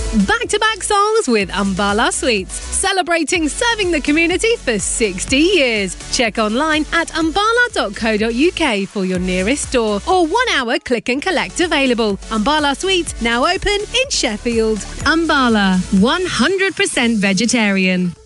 Back-to-back songs with Umbala Sweets, celebrating serving the community for 60 years. Check online at umbala.co.uk for your nearest store or 1 hour click and collect available. Umbala Sweets now open in Sheffield. Umbala, 100% vegetarian.